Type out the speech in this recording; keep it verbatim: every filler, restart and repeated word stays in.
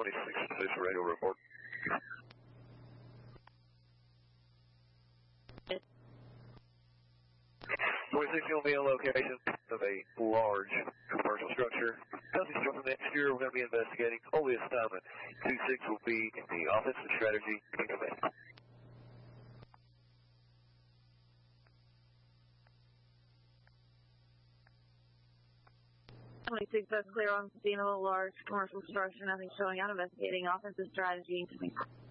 twenty-six, this radio report. twenty-six, you'll be on location of a large commercial structure. Nothing's from the exterior. We're going to be investigating. Only assignment two six will be in the offensive strategy command. twenty-six, that's clear on scene of a large commercial structure. Nothing showing out. Investigating offensive strategy.